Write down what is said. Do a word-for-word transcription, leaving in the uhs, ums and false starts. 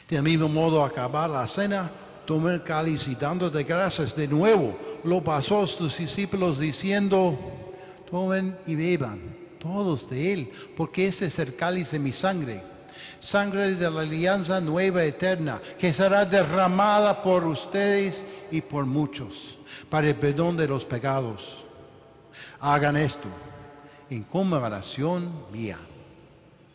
Del mismo modo, acabar la cena, tomó el cáliz y dándote gracias de nuevo, lo pasó a sus discípulos diciendo: tomen y beban todos de él, porque ese es el cáliz de mi sangre, sangre de la alianza nueva eterna, que será derramada por ustedes y por muchos, para el perdón de los pecados. Hagan esto en conmemoración mía.